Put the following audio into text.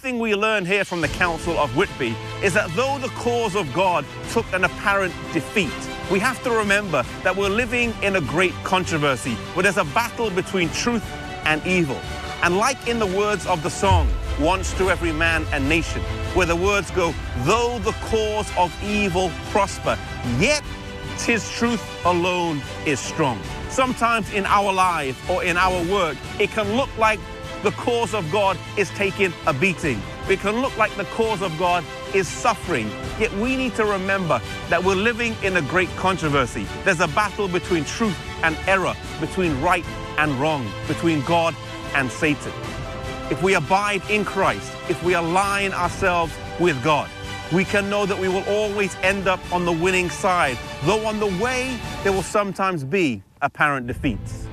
thing we learn here from the Council of Whitby is that though the cause of God took an apparent defeat, we have to remember that we're living in a great controversy where there's a battle between truth and evil. And like in the words of the song, Once to Every Man and Nation, where the words go, though the cause of evil prosper, yet 'tis truth alone is strong. Sometimes in our life or in our work, it can look like the cause of God is taking a beating. It can look like the cause of God is suffering. Yet we need to remember that we're living in a great controversy. There's a battle between truth and error, between right and wrong, between God and Satan. If we abide in Christ, if we align ourselves with God, we can know that we will always end up on the winning side, though on the way there will sometimes be apparent defeats.